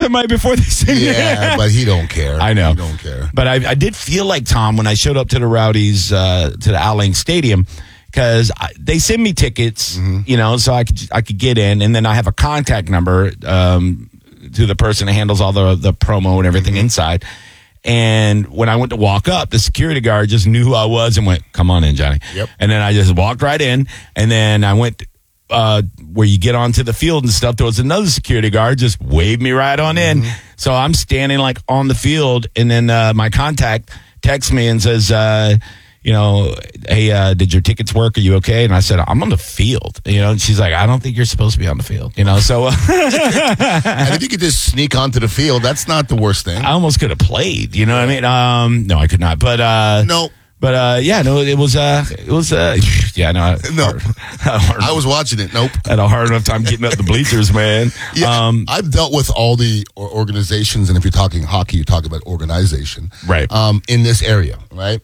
somebody before they sing. Yeah, but he don't care. I know. He don't care. But I did feel like, Tom, when I showed up to the Rowdies, to the Al Lang Stadium, because they send me tickets, so I could get in, and then I have a contact number to the person that handles all the promo and everything inside. And when I went to walk up, the security guard just knew who I was and went, "Come on in, Johnny." Yep. And then I just walked right in, and then I went where you get onto the field and stuff. There was another security guard just waved me right on in. So I'm standing like on the field, and then my contact texts me and says, "Hey, did your tickets work? Are you okay?" And I said, "I'm on the field." And she's like, "I don't think you're supposed to be on the field." So And if you could just sneak onto the field, that's not the worst thing. I almost could have played. You know what I mean? No, I could not. But no. But it was yeah, no. I was watching it. Nope. I had a hard enough time getting up the bleachers, man. Yeah, I've dealt with all the organizations, and if you're talking hockey, you talk about organization, right? In this area, right?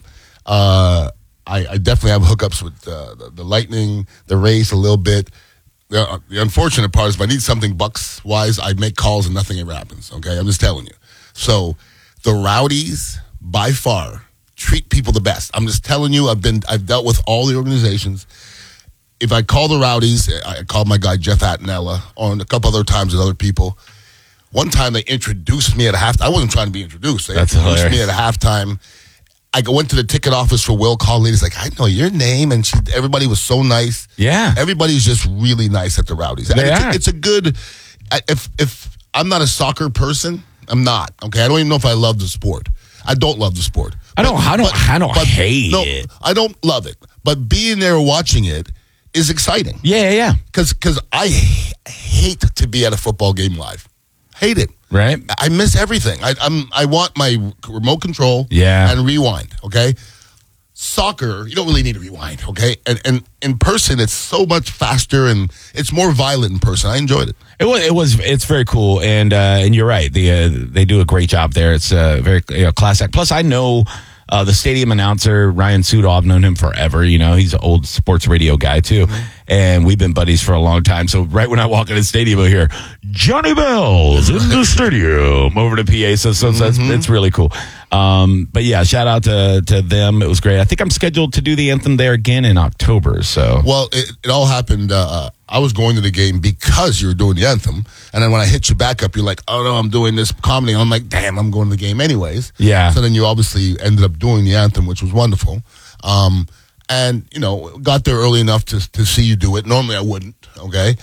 I definitely have hookups with the Lightning, the Rays a little bit. The unfortunate part is if I need something Bucks-wise, I make calls and nothing ever happens, okay? I'm just telling you. So the Rowdies, by far, treat people the best. I'm just telling you, I've dealt with all the organizations. If I call the Rowdies, I called my guy Jeff Attinella on a couple other times with other people. One time they introduced me at a halftime. I wasn't trying to be introduced. They introduced me at a halftime. I went to the ticket office for Will Call. Lady's like, "I know your name," and everybody was so nice. Yeah, everybody's just really nice at the Rowdies. It's a good. If I'm not a soccer person, I'm not. Okay, I don't even know if I love the sport. I don't love the sport. I don't hate it. I don't love it. But being there watching it is exciting. Yeah. Because I hate to be at a football game live. Hate it. Right. I miss everything. I want my remote control and rewind, okay? Soccer, you don't really need to rewind, okay? And in person, it's so much faster and it's more violent in person. I enjoyed it. It's very cool, and you're right. They do a great job there. It's very class act. Plus, I know the stadium announcer Ryan Sudoff. I've known him forever. He's an old sports radio guy too, and we've been buddies for a long time. So right when I walk in the stadium, I hear Johnny Bells in the stadium over the PA. So it's really cool. But yeah, shout out to them. It was great. I think I'm scheduled to do the anthem there again in October. So it all happened. I was going to the game because you were doing the anthem, and then when I hit you back up, you're like, "Oh no, I'm doing this comedy." I'm like, "Damn, I'm going to the game anyways." Yeah. So then you obviously ended up doing the anthem, which was wonderful. And got there early enough to see you do it. Normally I wouldn't. Okay.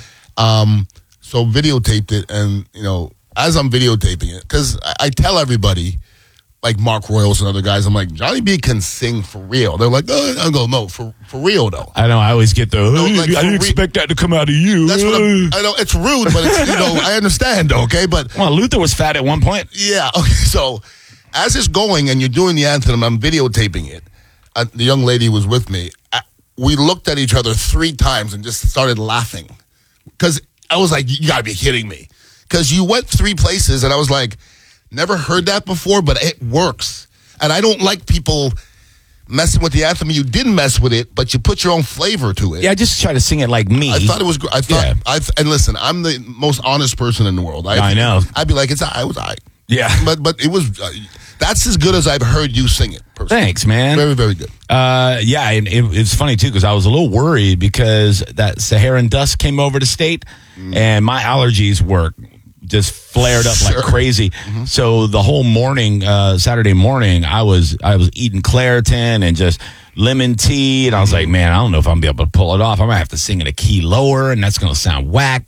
So videotaped it, and as I'm videotaping it, because I tell everybody, like Mark Royals and other guys, I'm like, Johnny B can sing for real. They're like, "Oh," I go, "No, for real though." I know. I always get I didn't expect that to come out of you. That's what I know. It's rude, but it's, I understand. Okay, but Luther was fat at one point. Yeah. Okay. So as it's going and you're doing the anthem, I'm videotaping it. The young lady was with me. We looked at each other 3 times and just started laughing because I was like, "You gotta be kidding me!" Because you went 3 places, and I was like, never heard that before, but it works. And I don't like people messing with the anthem. You didn't mess with it, but you put your own flavor to it. Yeah, just try to sing it like me. I thought it was great. And listen, I'm the most honest person in the world. I know. I'd be like, I was all right. Yeah. But it was, that's as good as I've heard you sing it, personally. Thanks, man. Very, very good. Yeah, and it's funny, too, because I was a little worried because that Saharan dust came over the state, and my allergies were just flared up like crazy. So the whole morning, Saturday morning, I was eating Claritin and just lemon tea, and I was like, man, I don't know if I'm gonna be able to pull it off. I'm gonna have to sing it a key lower, and that's gonna sound whack,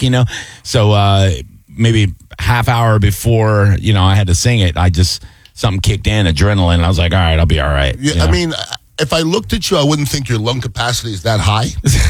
So maybe half hour before I had to sing it, something kicked in, adrenaline, and I was like, all right, I'll be all right. Yeah, I mean, if I looked at you, I wouldn't think your lung capacity is that high.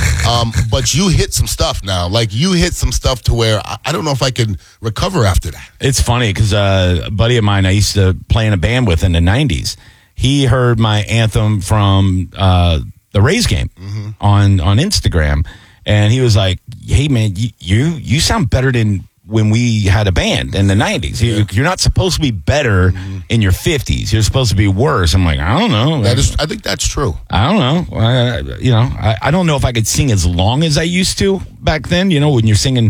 But you hit some stuff now. Like, you hit some stuff to where I don't know if I can recover after that. It's funny because a buddy of mine I used to play in a band with in the 90s, he heard my anthem from the Rays game on Instagram, and he was like, hey, man, you sound better than when we had a band in the 90s. You're not supposed to be better in your 50s. You're supposed to be worse. I'm like, I don't know. I think that's true. I don't know. I don't know if I could sing as long as I used to back then, when you're singing,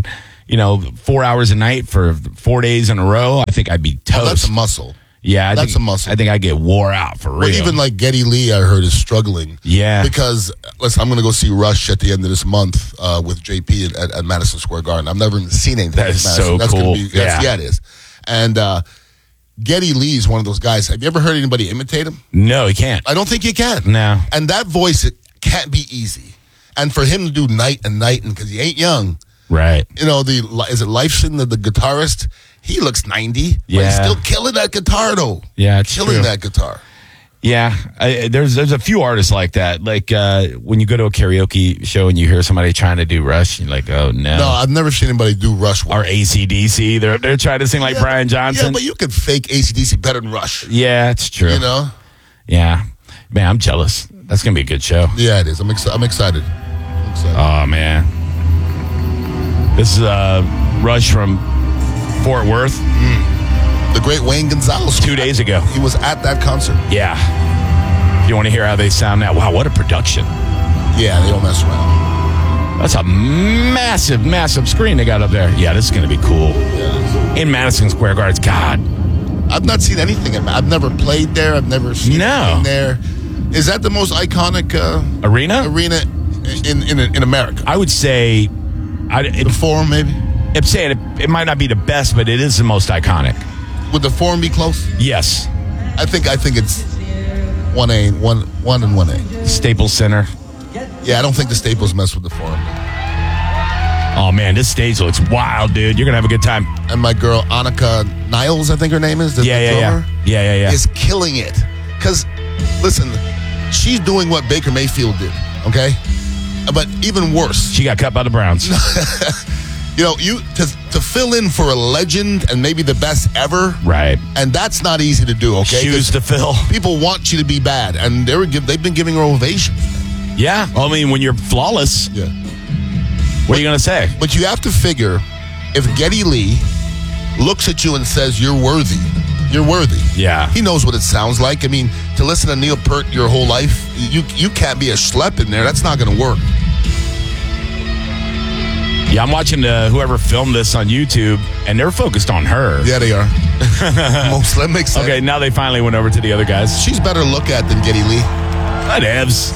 4 hours a night for 4 days in a row, I think I'd be toast. Oh, that's a muscle. Yeah, that's a muscle. I think I get wore out for real. Well, even like Geddy Lee, I heard, is struggling. Yeah. Because, listen, I'm going to go see Rush at the end of this month with JP at Madison Square Garden. I've never even seen anything like Madison. So that's cool. Yeah, it is. And Geddy Lee is one of those guys. Have you ever heard anybody imitate him? No, he can't. I don't think you can. No. And that voice, it can't be easy. And for him to do night and night, and because he ain't young. Right. Is it Lifeson, the guitarist? He looks 90. Yeah. But he's still killing that guitar, though. Yeah, it's killing true. that guitar. Yeah, there's a few artists like that. Like when you go to a karaoke show and you hear somebody trying to do Rush, you're like, oh no. No, I've never seen anybody do Rush. Or AC/DC, they're trying to sing like Brian Johnson. Yeah, but you could fake AC/DC better than Rush. Yeah, it's true. Yeah, man, I'm jealous. That's gonna be a good show. Yeah, it is. I'm excited. Oh man, this is Rush from Fort Worth. The great Wayne Gonzalez. 2 days ago. He was at that concert. Yeah. You want to hear how they sound now? Wow, what a production. Yeah, they don't mess around. That's a massive, massive screen they got up there. Yeah, this is going to be cool. Yeah, in Madison Square Garden. God. I've not seen anything. I've never played there. I've never seen anything there. Is that the most iconic arena in America? I would say... the Forum, maybe? I'm saying it might not be the best, but it is the most iconic. Would the Forum be close? Yes. I think it's 1A, 1 and 1A. Staples Center. Yeah, I don't think the Staples mess with the Forum. Oh, man, this stage looks wild, dude. You're going to have a good time. And my girl, Annika Niles, I think her name is. Yeah. Is killing it. Because, listen, she's doing what Baker Mayfield did, okay? But even worse. She got cut by the Browns. To fill in for a legend and maybe the best ever, right? And that's not easy to do. Okay, shoes to fill. People want you to be bad, and they've been giving her ovations. Yeah, well, I mean, when you're flawless, yeah. What are you gonna say? But you have to figure, if Geddy Lee looks at you and says you're worthy, you're worthy. Yeah, he knows what it sounds like. I mean, to listen to Neil Peart your whole life, you can't be a schlep in there. That's not going to work. Yeah, I'm watching whoever filmed this on YouTube, and they're focused on her. Yeah, they are. That makes sense. Okay, now they finally went over to the other guys. She's better to look at than Geddy Lee. Whatevs.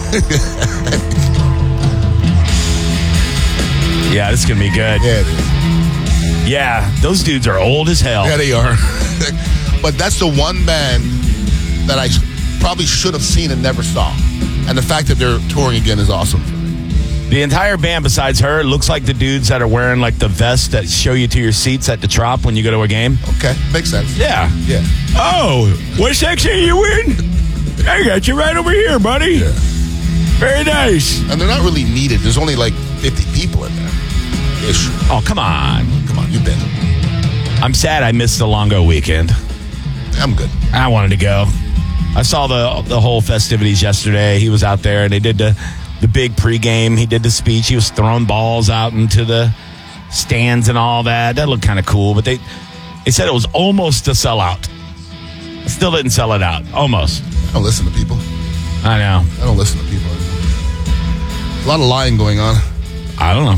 Yeah, this is going to be good. Yeah, it is. Yeah, those dudes are old as hell. Yeah, they are. But that's the one band that I probably should have seen and never saw. And the fact that they're touring again is awesome. The entire band, besides her, looks like the dudes that are wearing like the vests that show you to your seats at the Trop when you go to a game. Okay, makes sense. Yeah. Yeah. Oh, what section are you in? I got you right over here, buddy. Yeah. Very nice. And they're not really needed. There's only like 50 people in there. Ish. Oh, come on. Come on, you've been. I'm sad I missed the Longo weekend. I'm good. I wanted to go. I saw the whole festivities yesterday. He was out there, and they did the big pregame. He did the speech. He was throwing balls out into the stands and all that. That looked kind of cool, but they said it was almost a sellout. Still didn't sell it out. Almost. I don't listen to people. I know. I don't listen to people. A lot of lying going on. I don't know.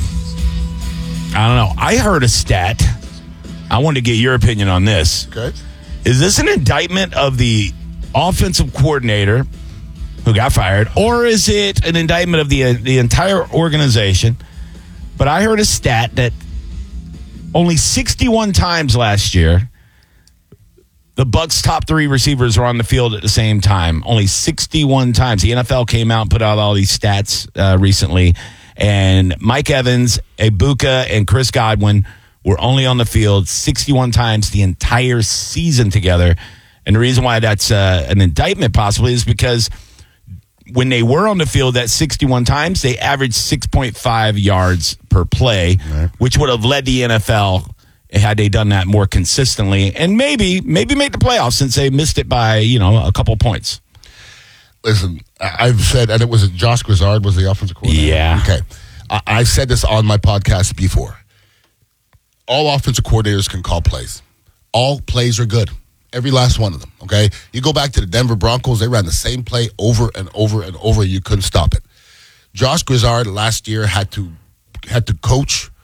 I heard a stat. I wanted to get your opinion on this. Okay. Is this an indictment of the offensive coordinator who got fired, or is it an indictment of the entire organization? But I heard a stat that only 61 times last year the Bucs' top three receivers were on the field at the same time. Only 61 times. The NFL came out and put out all these stats recently, and Mike Evans, Ibuka, and Chris Godwin were only on the field 61 times the entire season together. And the reason why that's an indictment possibly is because when they were on the field that 61 times, they averaged 6.5 yards per play, right, which would have led the NFL had they done that more consistently, and maybe make the playoffs since they missed it by a couple points. Listen, I've said, and it was Josh Grizzard was the offensive coordinator. Yeah. Okay. I've said this on my podcast before. All offensive coordinators can call plays. All plays are good. Every last one of them, okay? You go back to the Denver Broncos, they ran the same play over and over and over. You couldn't stop it. Josh Grizzard last year had to coach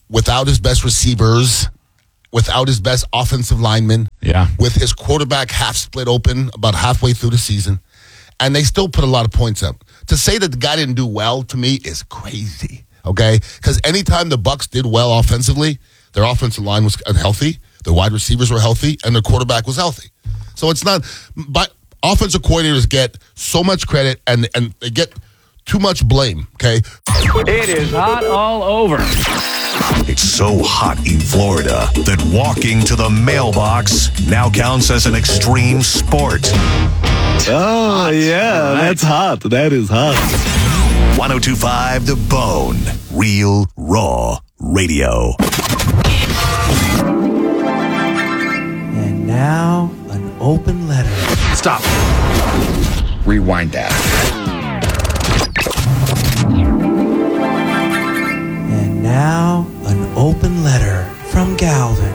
without his best receivers, without his best offensive linemen, with his quarterback half split open about halfway through the season, and they still put a lot of points up. To say that the guy didn't do well, to me, is crazy, okay? Because anytime the Bucs did well offensively, their offensive line was healthy, their wide receivers were healthy, and their quarterback was healthy. So it's not, but offensive coordinators get so much credit and they get too much blame, okay? It is hot all over. It's so hot in Florida that walking to the mailbox now counts as an extreme sport. Oh, yeah, that's hot. That is hot. 102.5 The Bone. Real, raw radio. And now, an open letter. Stop. Rewind that. And now, an open letter from Galvin.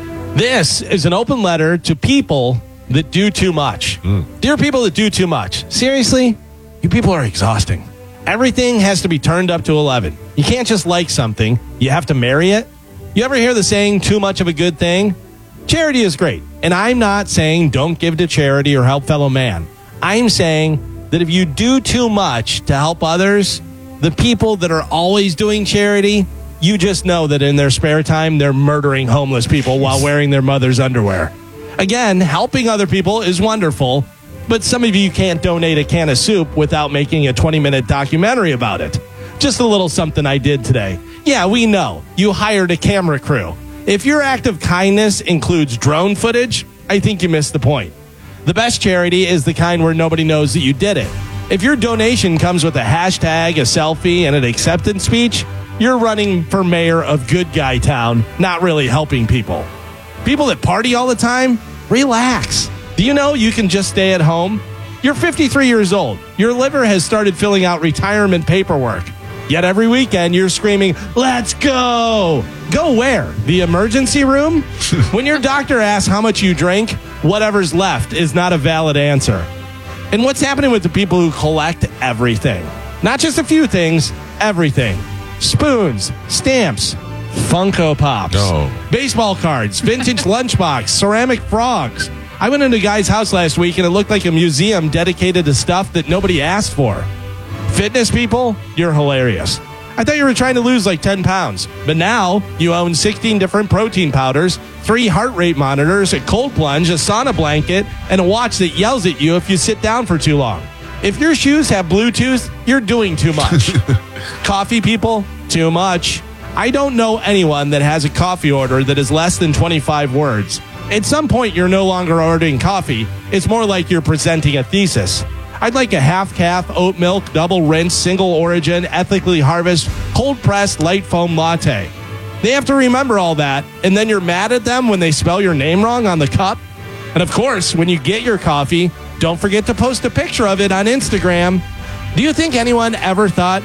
This is an open letter to people that do too much. Dear people that do too much, seriously, you people are exhausting. Everything has to be turned up to 11. You can't just like something. You have to marry it. You ever hear the saying, too much of a good thing? Charity is great. And I'm not saying don't give to charity or help fellow man. I'm saying that if you do too much to help others, the people that are always doing charity, you just know that in their spare time, they're murdering homeless people while wearing their mother's underwear. Again, helping other people is wonderful, but some of you can't donate a can of soup without making a 20-minute documentary about it. Just a little something I did today. Yeah, we know. You hired a camera crew. If your act of kindness includes drone footage, I think you missed the point. The best charity is the kind where nobody knows that you did it. If your donation comes with a hashtag, a selfie, and an acceptance speech, you're running for mayor of Good Guy Town, not really helping people. People that party all the time, relax. Do you know you can just stay at home? You're 53 years old. Your liver has started filling out retirement paperwork. Yet every weekend you're screaming, let's go. Go where? The emergency room? When your doctor asks how much you drink, whatever's left is not a valid answer. And what's happening with the people who collect everything? Not just a few things, everything. Spoons, stamps, Funko Pops, baseball cards, vintage lunchbox, ceramic frogs. I went into a guy's house last week and it looked like a museum dedicated to stuff that nobody asked for. Fitness people, you're hilarious. I thought you were trying to lose like 10 pounds, but now you own 16 different protein powders, 3 heart rate monitors, a cold plunge, a sauna blanket, and a watch that yells at you if you sit down for too long. If your shoes have Bluetooth, you're doing too much. Coffee people, too much. I don't know anyone that has a coffee order that is less than 25 words. At some point, you're no longer ordering coffee. It's more like you're presenting a thesis. I'd like a half-calf, oat milk, double rinse, single origin, ethically harvest, cold-pressed, light foam latte. They have to remember all that, and then you're mad at them when they spell your name wrong on the cup. And of course, when you get your coffee, don't forget to post a picture of it on Instagram. Do you think anyone ever thought,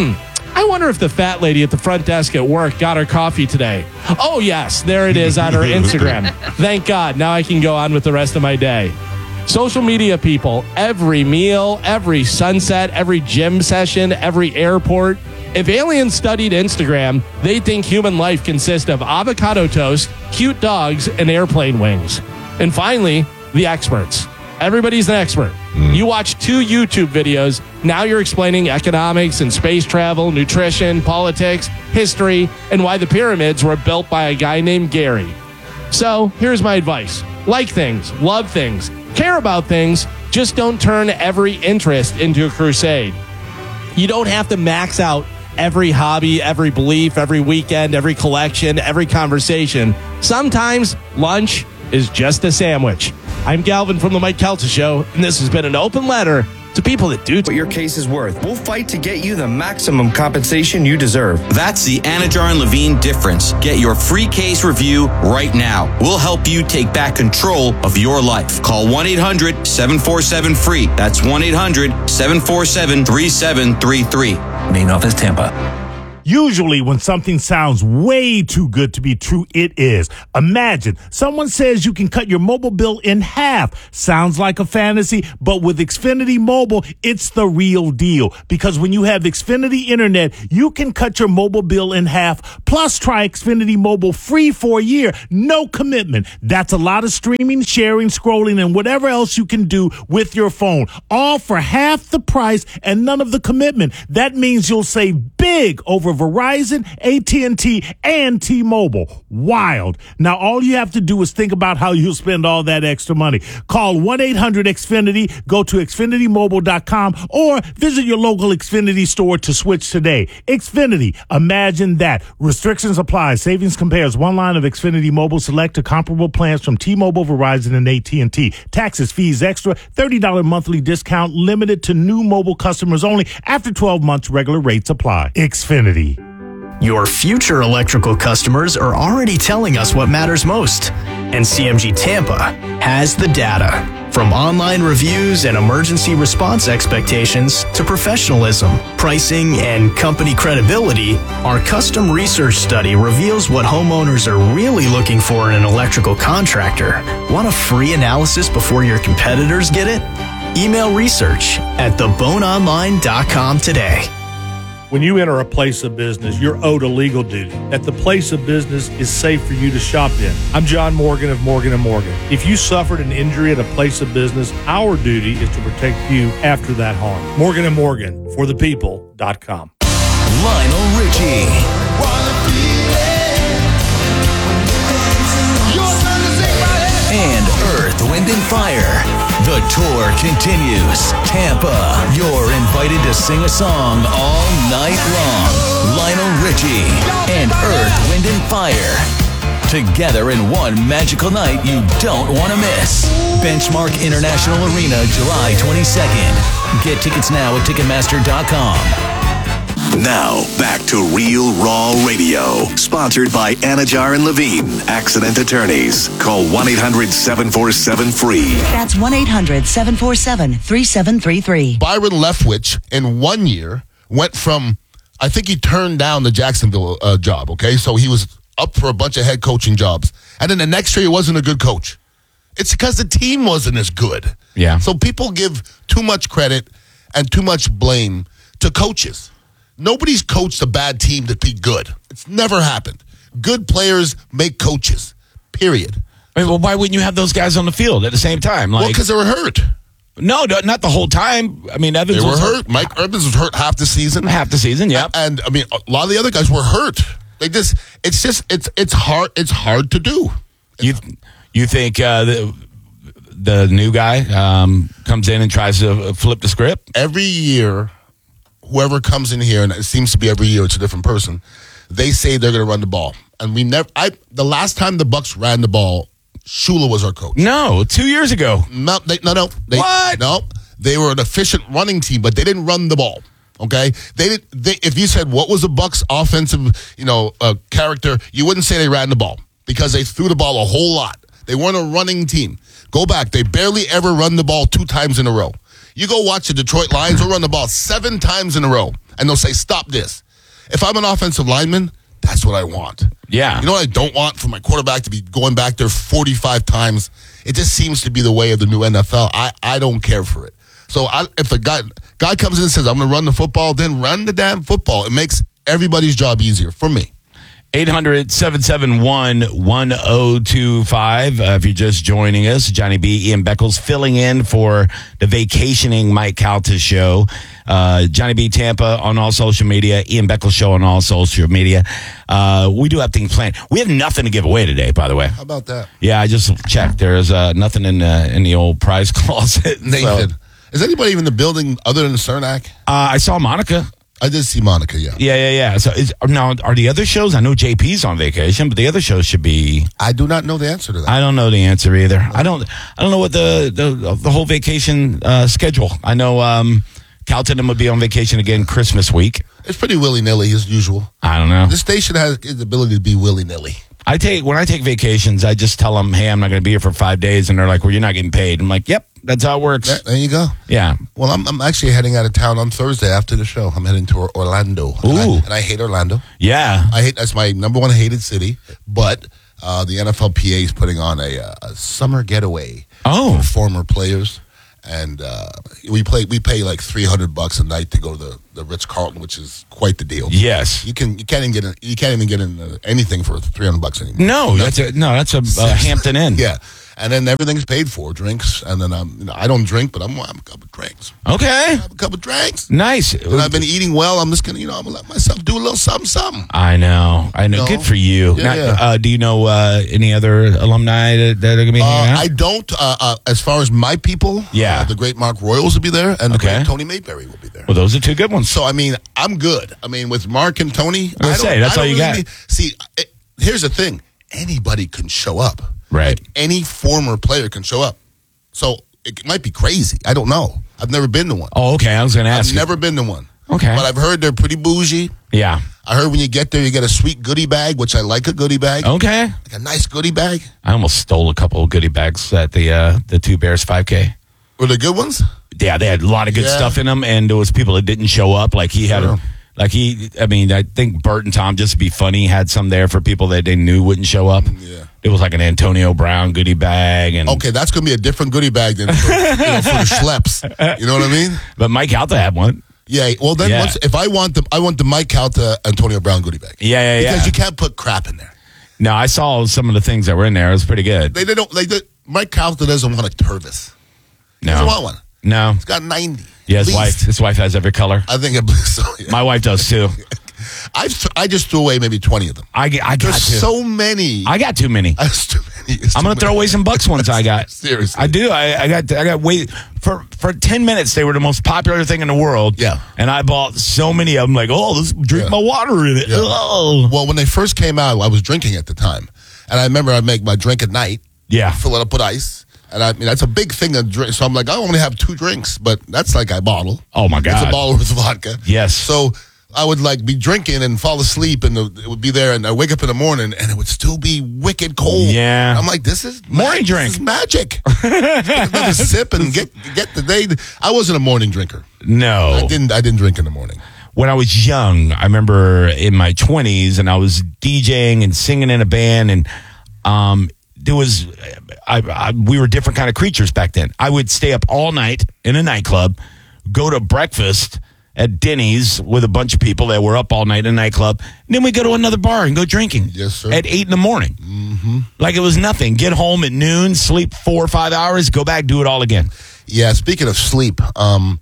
I wonder if the fat lady at the front desk at work got her coffee today? Oh, yes, there it is on her Instagram. Thank God. Now I can go on with the rest of my day. Social media people, every meal, every sunset, every gym session, every airport. If aliens studied Instagram, they'd think human life consists of avocado toast, cute dogs, and airplane wings. And finally, the experts. Everybody's an expert. You watch 2 YouTube videos. Now you're explaining economics and space travel, nutrition, politics, history, and why the pyramids were built by a guy named Gary. So here's my advice. Like things, love things, care about things. Just don't turn every interest into a crusade. You don't have to max out every hobby, every belief, every weekend, every collection, every conversation. Sometimes lunch is just a sandwich. I'm Galvin from The Mike Kelta Show, and this has been an open letter to people that do what your case is worth. We'll fight to get you the maximum compensation you deserve. That's the Anajar and Levine difference. Get your free case review right now. We'll help you take back control of your life. Call 1-800-747-FREE. That's 1-800-747-3733. Main office, Tampa. Usually when something sounds way too good to be true, it is. Imagine someone says you can cut your mobile bill in half. Sounds like a fantasy, but with Xfinity Mobile, it's the real deal. Because when you have Xfinity Internet, you can cut your mobile bill in half. Plus, try Xfinity Mobile free for a year. No commitment. That's a lot of streaming, sharing, scrolling, and whatever else you can do with your phone. All for half the price and none of the commitment. That means you'll save big over Verizon, AT&T, and T-Mobile. Wild. Now, all you have to do is think about how you'll spend all that extra money. Call 1-800-XFINITY, go to XfinityMobile.com, or visit your local Xfinity store to switch today. Xfinity. Imagine that. Restrictions apply. Savings compares one line of Xfinity Mobile select to comparable plans from T-Mobile, Verizon, and AT&T. Taxes, fees, extra, $30 monthly discount, limited to new mobile customers only. After 12 months, regular rates apply. Xfinity. Your future electrical customers are already telling us what matters most. And CMG Tampa has the data. From online reviews and emergency response expectations to professionalism, pricing, and company credibility, our custom research study reveals what homeowners are really looking for in an electrical contractor. Want a free analysis before your competitors get it? Email research at theboneonline.com today. When you enter a place of business, you're owed a legal duty that the place of business is safe for you to shop in. I'm John Morgan of Morgan & Morgan. If you suffered an injury at a place of business, our duty is to protect you after that harm. Morgan & Morgan, for the people.com. Lionel Richie. And Earth, Wind & Fire. The tour continues. Tampa, you're invited to sing a song all night long. Lionel Richie and Earth, Wind & Fire. Together in one magical night you don't want to miss. Benchmark International Arena, July 22nd. Get tickets now at Ticketmaster.com. Now, back to Real Raw Radio. Sponsored by Anajar and Levine, Accident Attorneys. Call 1-800-747-FREE. That's 1-800-747-3733. Byron Leftwich, in 1 year, went from, I think he turned down the Jacksonville job, okay? So he was up for a bunch of head coaching jobs. And then the next year, he wasn't a good coach. It's because the team wasn't as good. Yeah. So people give too much credit and too much blame to coaches. Nobody's coached a bad team to be good. It's never happened. Good players make coaches, period. I mean, well, why wouldn't you have those guys on the field at the same time? Well, because they were hurt. No, not the whole time. I mean, Evans They were was hurt. Mike Evans was hurt half the season. Yeah. And I mean, a lot of the other guys were hurt. It's hard to do. You think the new guy comes in and tries to flip the script? Every year, whoever comes in here, and it seems to be every year it's a different person, they say they're going to run the ball. And the last time the Bucs ran the ball, Shula was our coach. No, 2 years ago. No. What? No, they were an efficient running team, but they didn't run the ball. Okay, if you said what was the Bucs' offensive, character, you wouldn't say they ran the ball because they threw the ball a whole lot. They weren't a running team. Go back; they barely ever run the ball 2 times in a row. You go watch the Detroit Lions; they'll run the ball 7 times in a row, and they'll say, "Stop this." If I'm an offensive lineman, that's what I want. Yeah. You know what I don't want for my quarterback to be going back there 45 times? It just seems to be the way of the new NFL. I don't care for it. So if a guy comes in and says, I'm going to run the football, then run the damn football. It makes everybody's job easier for me. 800-771-1025. If you're just joining us, Johnny B, Ian Beckles filling in for the vacationing Mike Calta show. Johnny B Tampa on all social media. Ian Beckles show on all social media. We do have things planned. We have nothing to give away today, by the way. How about that? Yeah, I just checked. There's nothing in the old prize closet. Nathan. Is anybody even in the building other than Cernak? I saw Monica. I did see Monica, yeah. Yeah. So now, are the other shows? I know JP's on vacation, but the other shows should be. I do not know the answer to that. I don't know the answer either. No. I don't know what the whole vacation schedule. I know Calton will be on vacation again Christmas week. It's pretty willy-nilly as usual. I don't know. This station has the ability to be willy-nilly. When I take vacations, I just tell them, hey, I'm not going to be here for 5 days. And they're like, well, you're not getting paid. I'm like, yep, That's how it works. Yeah, there you go. Yeah. Well, I'm actually heading out of town on Thursday after the show. I'm heading to Orlando. Ooh. And I hate Orlando. Yeah. That's my number one hated city. But the NFLPA is putting on a summer getaway for former players. And we pay like $300 a night to go to the Ritz-Carlton, which is quite the deal. Yes. You can't even get in anything for $300 anymore. No, that's a Hampton Inn. Yeah. And then everything's paid for, drinks. And then I don't drink, but I'm having a couple of drinks. Okay. Have a couple of drinks. Nice. And I've been eating well. I'm just gonna, I'm gonna let myself do a little something. I know. Good for you. Yeah, now, do you know any other alumni that are gonna be hanging out? I don't. As far as my people, the great Mark Royals will be there, and the great Tony Mayberry will be there. Well, those are two good ones. So I'm good. With Mark and Tony, that's all you got. Here's the thing: anybody can show up. Right. Any former player can show up. So it might be crazy. I don't know. I've never been to one. Oh, okay. I was going to ask. I've never been to one. Okay. But I've heard they're pretty bougie. Yeah. I heard when you get there, you get a sweet goodie bag, which I like a goodie bag. Okay. Like a nice goodie bag. I almost stole a couple of goodie bags at the Two Bears 5K. Were they good ones? Yeah, they had a lot of good stuff in them, and there was people that didn't show up. Like he had I think Bert and Tom, just to be funny, had some there for people that they knew wouldn't show up. Yeah. It was like an Antonio Brown goodie bag. And okay, that's going to be a different goodie bag than for, for the schleps. You know what I mean? But Mike Alta had one. Yeah, well then, if I want the Mike Alta Antonio Brown goodie bag. Yeah. Because you can't put crap in there. No, I saw some of the things that were in there. It was pretty good. Mike Alta doesn't want a Tervis. No. He doesn't want one. No. He's got 90. Yeah, his wife has every color. I think so. Yeah. My wife does too. I just threw away maybe 20 of them. There's so many. I got too many. I'm going to throw away some Bucks ones I got. Seriously. I do. I got way for 10 minutes they were the most popular thing in the world. Yeah. And I bought so many of them like, let's drink my water in it. Yeah. Oh. Well, when they first came out, I was drinking at the time. And I remember I'd make my drink at night. Yeah. Fill it up with ice. And that's a big thing to drink. So I'm like, I only have 2 drinks, but that's like a bottle. Oh my God. It's a bottle with vodka. Yes. So I would be drinking and fall asleep, and it would be there, and I wake up in the morning, and it would still be wicked cold. Yeah. I'm like, this is morning drink. This is magic. Another sip and get the day. I wasn't a morning drinker. No. I didn't drink in the morning. When I was young, I remember in my 20s, and I was DJing and singing in a band, and there was we were different kind of creatures back then. I would stay up all night in a nightclub, go to breakfast at Denny's with a bunch of people that were up all night in a nightclub, and then we go to another bar and go drinking. Yes, sir. At 8 in the morning. Mm-hmm. Like it was nothing. Get home at noon, sleep 4 or 5 hours, go back, do it all again. Yeah. Speaking of sleep, I'm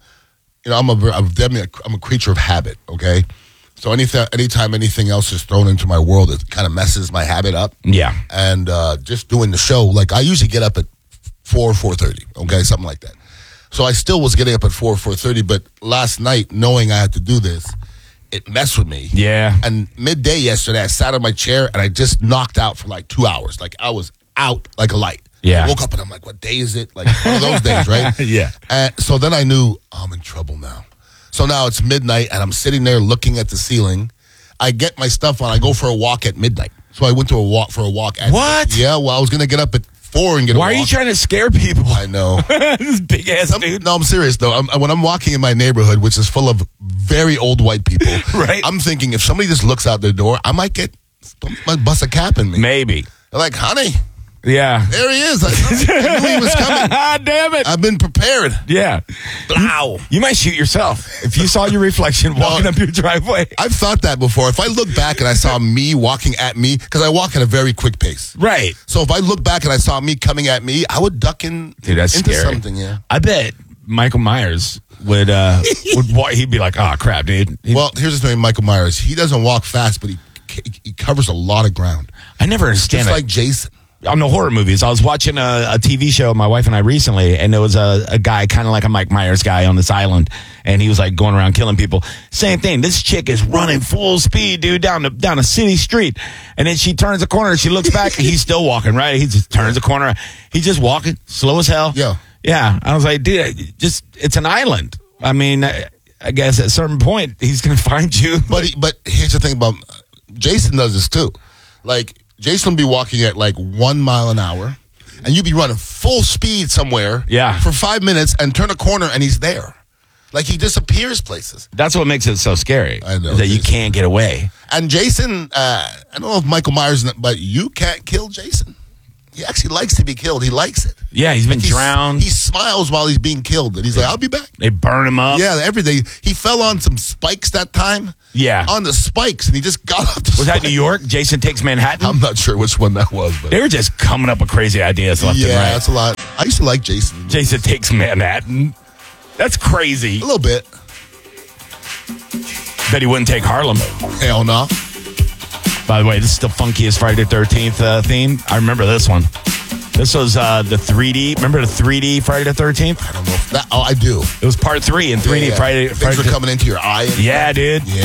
a creature of habit. Okay. So anytime anything else is thrown into my world, it kind of messes my habit up. Yeah. And just doing the show, like I usually get up at 4:30, okay, something like that. So I still was getting up at 4:30, but last night, knowing I had to do this, it messed with me. Yeah. And midday yesterday, I sat on my chair and I just knocked out for like 2 hours. Like I was out like a light. Yeah. I woke up and I'm like, what day is it? Like one of those days, right? Yeah. And so then I knew I'm in trouble now. So now it's midnight, and I'm sitting there looking at the ceiling. I get my stuff on. I go for a walk at midnight. So I went for a walk. What? Yeah, well, I was going to get up at 4 and get a walk. Why are you trying to scare people? I know. This big ass dude. No, I'm serious, though. When I'm walking in my neighborhood, which is full of very old white people, right? I'm thinking if somebody just looks out their door, I might bust a cap in me. Maybe. They're like, honey. Yeah. There he is. I knew he was coming. Damn it. I've been prepared. Yeah. Blow. You might shoot yourself if you saw your reflection walking up your driveway. I've thought that before. If I look back and I saw me walking at me, because I walk at a very quick pace. Right. So if I look back and I saw me coming at me, I would duck into scary. something, yeah. I bet Michael Myers would walk, he'd be like, oh, crap, dude. Well, here's the thing, Michael Myers. He doesn't walk fast, but he covers a lot of ground. I never understand Just it. like Jason. On the horror movies, I was watching a TV show, my wife and I recently, and there was a guy kind of like a Mike Myers guy on this island, and he was like going around killing people. Same thing. This chick is running full speed, dude, down a city street, and then she turns a corner, she looks back, and he's still walking, right? He just turns a corner. He's just walking, slow as hell. Yeah. Yeah. I was like, dude, it's an island. I mean, I guess at a certain point, he's going to find you. But here's the thing about Jason does this too. Like, Jason will be walking at like 1 mile an hour, and you'd be running full speed somewhere for 5 minutes and turn a corner and he's there. Like he disappears places. That's what makes it so scary. I know. That you can't get away. And Jason, I don't know if Michael Myers, but you can't kill Jason. He actually likes to be killed. He likes it. Yeah, he's been drowned. He smiles while he's being killed. And he's like, I'll be back. They burn him up. Yeah, every day. He fell on some spikes that time. Yeah. On the spikes, and he just got up the Was that New York? Jason Takes Manhattan? I'm not sure which one that was. But they were just coming up with crazy ideas left and right. Yeah, that's a lot. I used to like Jason. Jason Takes Manhattan. That's crazy. A little bit. Bet he wouldn't take Harlem. Hell no. By the way, this is the funkiest Friday the 13th theme. I remember this one. This was the 3D. Remember the 3D Friday the 13th? I don't know if that. Oh, I do. It was part 3 in 3D Friday. Things were coming into your eye. Yeah, dude. Yeah.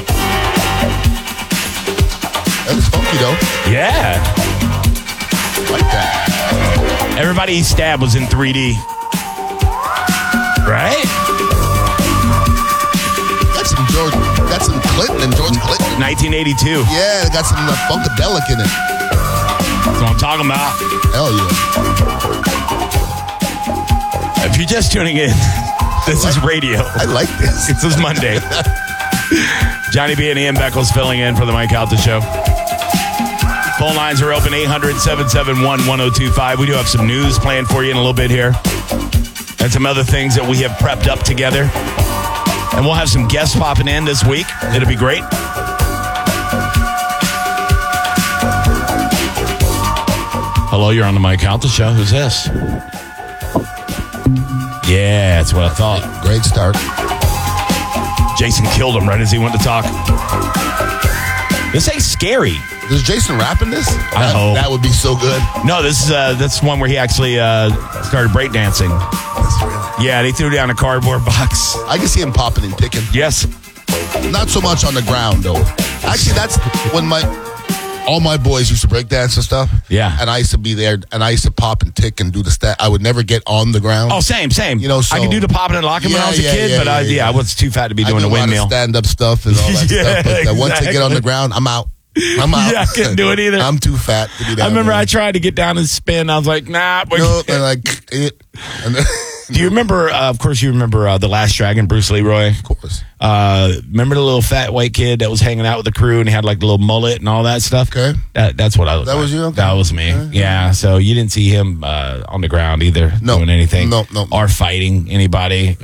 That was funky, though. Yeah. Like that. Everybody he stabbed was in 3D. Right? Got some Clinton and George Clinton. 1982. Yeah, got some Funkadelic in it. That's what I'm talking about. Hell yeah. If you're just tuning in, this is radio. I like this. This is Monday. Johnny B and Ian Beckles filling in for the Mike Calta Show. Phone lines are open, 800-771-1025. We do have some news planned for you in a little bit here. And some other things that we have prepped up together. And we'll have some guests popping in this week. It'll be great. Hello, you're on the Mike Calta Show. Who's this? Yeah, that's what I thought. Great start. Jason killed him right as he went to talk. This ain't scary. Does Jason rap in this? I hope. That would be so good. No, this is that's one where he actually started breakdancing. Yeah, they threw down a cardboard box. I can see him popping and ticking. Yes. Not so much on the ground, though. Actually, that's when all my boys used to break dance and stuff. Yeah. And I used to be there, and I used to pop and tick and do the stat. I would never get on the ground. Oh, same. You know, so, I could do the popping and locking when I was a kid, but I was too fat to be doing the windmill. Stand-up stuff and all that stuff. But once I get on the ground, I'm out. Yeah, I couldn't do it either. I'm too fat to be down. I remember there. I tried to get down and spin. I was like, nah. No, and like it. Do you remember, of course, you remember The Last Dragon, Bruce Leroy? Of course. Remember the little fat white kid that was hanging out with the crew and he had like the little mullet and all that stuff? Okay. That's what I was. That was you? Okay. That was me. Okay. Yeah. So you didn't see him on the ground either doing anything. No. Or fighting anybody.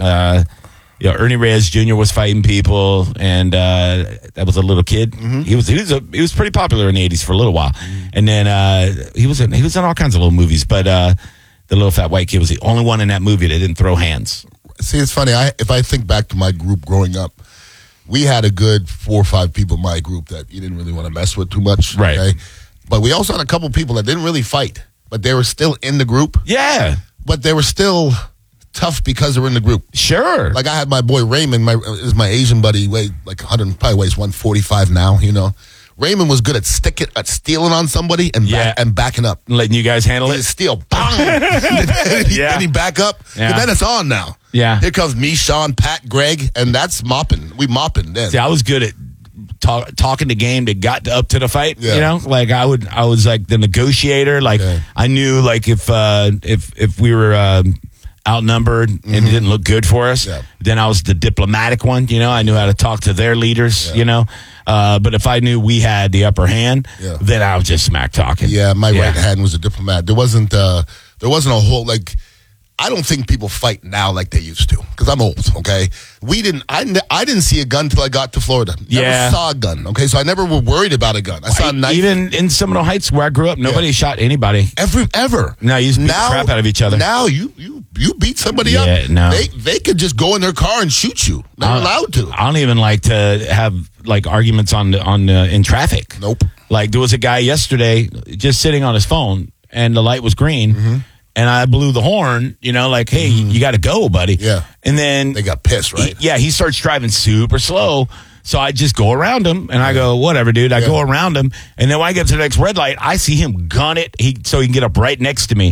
Ernie Reyes Jr. was fighting people, and that was a little kid. Mm-hmm. He was pretty popular in the 80s for a little while. Mm-hmm. And then he was in all kinds of little movies, but the little fat white kid was the only one in that movie that didn't throw hands. See, it's funny. If I think back to my group growing up, we had a good 4 or 5 people in my group that you didn't really want to mess with too much. Right. Okay? But we also had a couple people that didn't really fight, but they were still in the group. Yeah. But they were still tough because they were in the group. Sure. Like I had my boy Raymond, is my Asian buddy, weighed like probably weighs 145 now, you know. Raymond was good at stealing on somebody and backing up. Letting you guys handle it? Steal. Bang! Then he back up. Yeah. And then it's on now. Yeah. Here comes me, Sean, Pat, Greg, and that's mopping. We mopping then. See, I was good at talking the game that got up to the fight. Yeah. You know, like I was like the negotiator. Like I knew like if we were outnumbered and it didn't look good for us, then I was the diplomatic one. You know, I knew how to talk to their leaders. You know, but if I knew we had the upper hand, then I was just smack talking. Yeah, my right hand was a diplomat. There wasn't a whole like. I don't think people fight now like they used to because I'm old. Okay, I didn't see a gun till I got to Florida. Never saw a gun. Okay, so I never were worried about a gun. I saw a knife. Even in Seminole Heights where I grew up, nobody shot anybody ever. No, you just beat the crap out of each other. Now you beat somebody up. No, they could just go in their car and shoot you. They're allowed to. I don't even like to have like arguments in traffic. Nope. Like there was a guy yesterday just sitting on his phone and the light was green. Mm-hmm. And I blew the horn, you know, like, hey, you got to go, buddy. Yeah. And then they got pissed, right? He starts driving super slow. So I just go around him and I go, whatever, dude. I go around him. And then when I get to the next red light, I see him gun it so he can get up right next to me.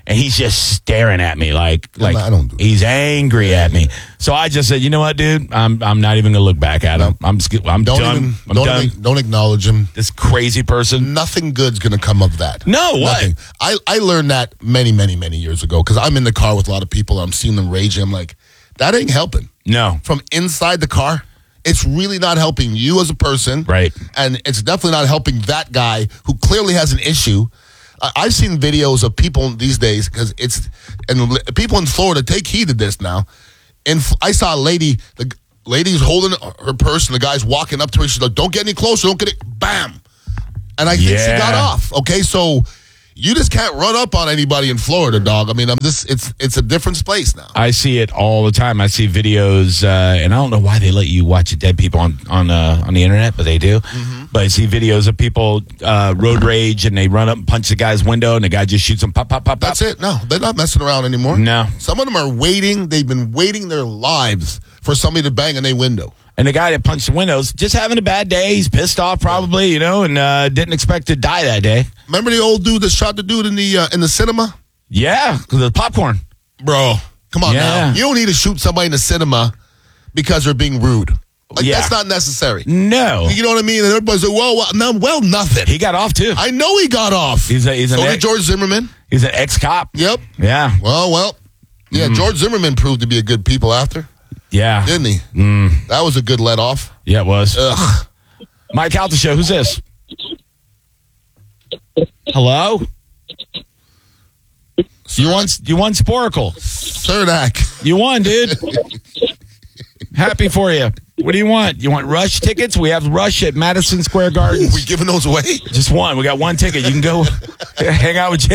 and he's just staring at me like I don't do that. He's angry at me. So I just said, you know what, dude? I'm not even gonna look back at him. I'm done. I'm done. Don't acknowledge him. This crazy person. Nothing good's gonna come of that. No, what? Nothing. I learned that many years ago because I'm in the car with a lot of people. I'm seeing them raging. I'm like, that ain't helping. No. From inside the car, it's really not helping you as a person. Right. And it's definitely not helping that guy who clearly has an issue. I've seen videos of people these days because and people in Florida take heed of this now. And I saw a lady, the lady's holding her purse and the guy's walking up to her. She's like, don't get any closer. Don't get it. Bam. And I think she got off. Okay. So you just can't run up on anybody in Florida, dog. I mean, it's a different place now. I see it all the time. I see videos, and I don't know why they let you watch dead people on the internet, but they do. Mm-hmm. But I see videos of people road rage, and they run up and punch the guy's window, and the guy just shoots them, pop, pop, pop, pop. That's it. No, they're not messing around anymore. No. Some of them are waiting. They've been waiting their lives for somebody to bang on their window. And the guy that punched the windows, just having a bad day. He's pissed off probably, and didn't expect to die that day. Remember the old dude that shot the dude in the cinema? Yeah, the popcorn. Bro, come on now. You don't need to shoot somebody in the cinema because they're being rude. That's not necessary. No. You know what I mean? And everybody's like, well, nothing. He got off, too. I know he got off. So did George Zimmerman. He's an ex-cop. Yep. Yeah. Well. Yeah, George Zimmerman proved to be a good people after. Yeah. Didn't he? That was a good let off. Yeah, it was. Ugh. Mike Calta Show. Who's this? Hello? You won Sporkle. Cernak. You won, dude. Happy for you. What do you want? You want Rush tickets? We have Rush at Madison Square Garden. We giving those away? Just one. We got one ticket. You can go hang out with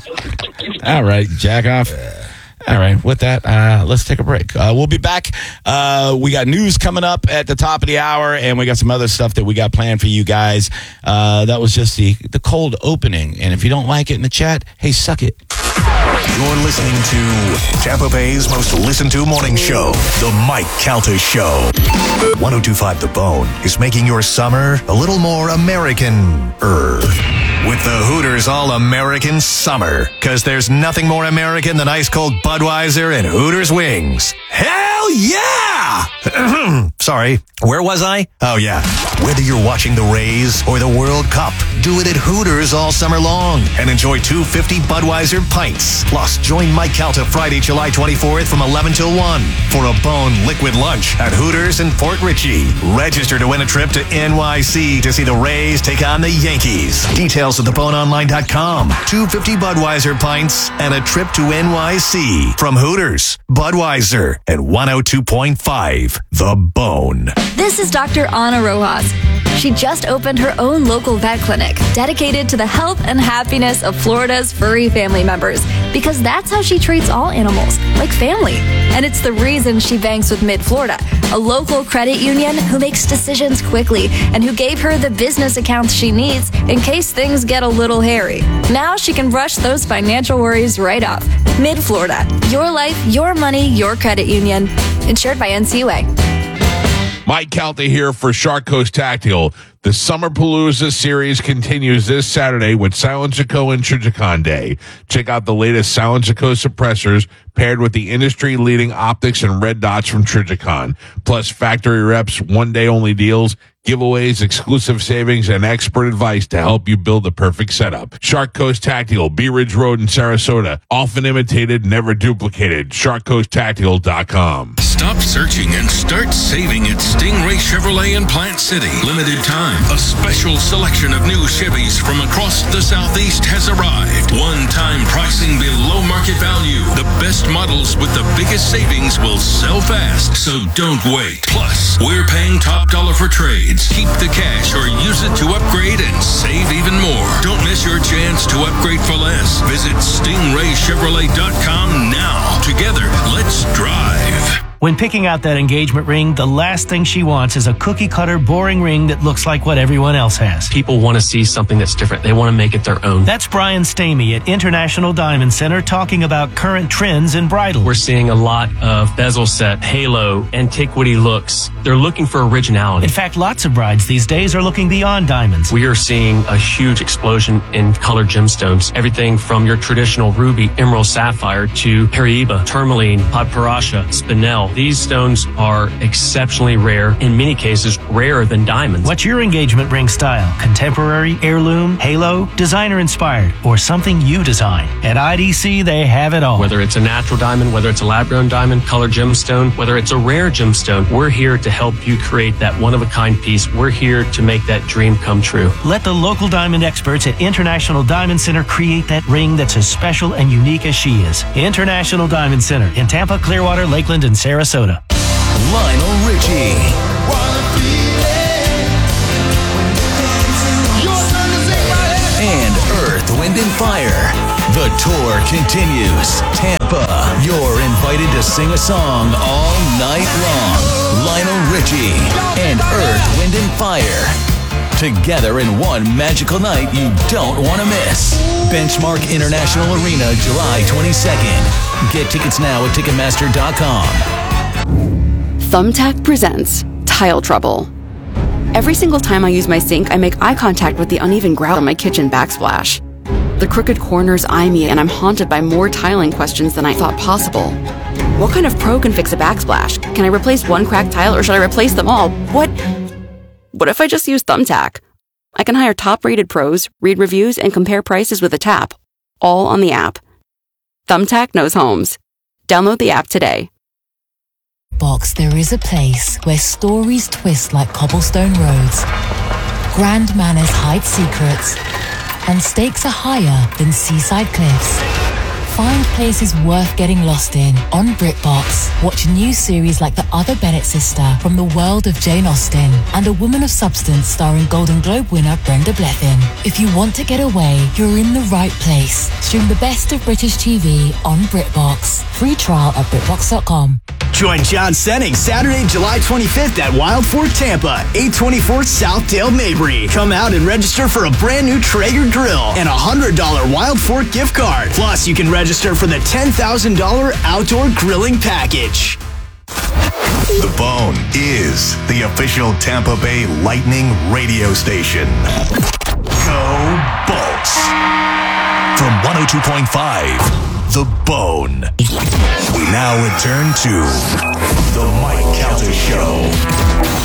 JP. All right, jack off. All right, with that, let's take a break. We'll be back. We got news coming up at the top of the hour, and we got some other stuff that we got planned for you guys. That was just the cold opening. And if you don't like it in the chat, hey, suck it. You're listening to Tampa Bay's most listened to morning show, The Mike Calta Show. 102.5 The Bone is making your summer a little more American-er. With the Hooters All-American Summer. Because there's nothing more American than ice-cold Budweiser and Hooters wings. Hell yeah! Sorry, where was I? Oh, yeah. Whether you're watching the Rays or the World Cup, do it at Hooters all summer long and enjoy 250 Budweiser pints. Plus, join Mike Calta Friday, July 24th from 11 till 1 for a Bone Liquid Lunch at Hooters in Port Richey. Register to win a trip to NYC to see the Rays take on the Yankees. Details at theboneonline.com. 250 Budweiser pints and a trip to NYC from Hooters, Budweiser, and 102.5 The Bone. This is Dr. Ana Rojas. She just opened her own local vet clinic dedicated to the health and happiness of Florida's furry family members because that's how she treats all animals, like family. And it's the reason she banks with Mid-Florida, a local credit union who makes decisions quickly and who gave her the business accounts she needs in case things get a little hairy. Now she can brush those financial worries right off. Mid-Florida, your life, your money, your credit union. Insured by NCUA. Mike Calta here for Shark Coast Tactical. The Summer Palooza series continues this Saturday with Silent Jaco and Trijicon Day. Check out the latest Silent Jaco suppressors paired with the industry-leading optics and red dots from Trijicon. Plus factory reps, one-day-only deals, giveaways, exclusive savings, and expert advice to help you build the perfect setup. Shark Coast Tactical, Bee Ridge Road in Sarasota. Often imitated, never duplicated. SharkCoastTactical.com. Stop searching and start saving at Stingray Chevrolet in Plant City. Limited time. A special selection of new Chevys from across the Southeast has arrived. One-time pricing below market value. The best models with the biggest savings will sell fast, so don't wait. Plus, we're paying top dollar for trades. Keep the cash or use it to upgrade and save even more. Don't miss your chance to upgrade for less. Visit StingrayChevrolet.com now. Together, let's drive. When picking out that engagement ring, the last thing she wants is a cookie-cutter, boring ring that looks like what everyone else has. People want to see something that's different. They want to make it their own. That's Brian Stamey at International Diamond Center talking about current trends in bridal. We're seeing a lot of bezel set, halo, antiquity looks. They're looking for originality. In fact, lots of brides these days are looking beyond diamonds. We are seeing a huge explosion in colored gemstones. Everything from your traditional ruby, emerald, sapphire to Paraiba, tourmaline, padparacha, spinel. These stones are exceptionally rare, in many cases rarer than diamonds. What's your engagement ring style? Contemporary, heirloom, halo, designer inspired, or something you design? At IDC, they have it all. Whether it's a natural diamond, whether it's a lab-grown diamond, colored gemstone, whether it's a rare gemstone, we're here to help you create that one-of-a-kind piece. We're here to make that dream come true. Let the local diamond experts at International Diamond Center create that ring that's as special and unique as she is. International Diamond Center in Tampa, Clearwater, Lakeland, and Sarasota. Lionel Richie. And Earth, Wind, and Fire. The tour continues. Tampa, you're invited to sing a song all night long. Lionel Richie and Earth, Wind, and Fire. Together in one magical night you don't want to miss. Benchmark International Arena, July 22nd. Get tickets now at Ticketmaster.com. Thumbtack presents Tile Trouble. Every single time I use my sink, I make eye contact with the uneven grout on my kitchen backsplash. The crooked corners eye me, and I'm haunted by more tiling questions than I thought possible. What kind of pro can fix a backsplash? Can I replace one cracked tile, or should I replace them all? What if I just use Thumbtack? I can hire top-rated pros, read reviews, and compare prices with a tap, all on the app. Thumbtack knows homes. Download the app today. Box, there is a place where stories twist like cobblestone roads, grand manners hide secrets, and stakes are higher than seaside cliffs. Find places worth getting lost in on BritBox. Watch new series like The Other Bennett Sister from the world of Jane Austen and A Woman of Substance starring Golden Globe winner Brenda Blethyn. If you want to get away, you're in the right place. Stream the best of British TV on BritBox. Free trial at BritBox.com. Join John Senning Saturday, July 25th at Wild Fork, Tampa, 824 Southdale, Mabry. Come out and register for a brand new Traeger grill and a $100 Wild Fork gift card. Plus, you can register for the $10,000 outdoor grilling package. The Bone is the official Tampa Bay Lightning radio station. Go Bolts! From 102.5, The Bone. We now return to The Mike Calta Show.